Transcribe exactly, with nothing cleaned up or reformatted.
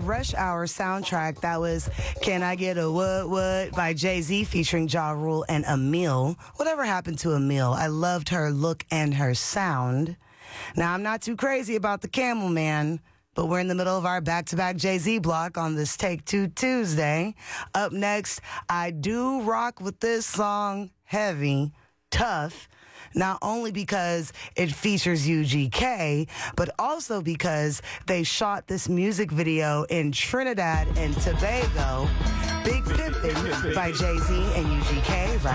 Rush Hour soundtrack. That was Can I Get a What What by Jay-Z featuring Ja Rule and Emil. Whatever happened to Emil? I loved her look and her sound. Now, I'm not too crazy about the Camel Man, but we're in the middle of our back-to-back Jay-Z block on this Take Two Tuesday. Up next, I do rock with this song heavy, tough, not only because it features U G K, but also because they shot this music video in Trinidad and Tobago. Big Pimpin' by Jay-Z and U G K right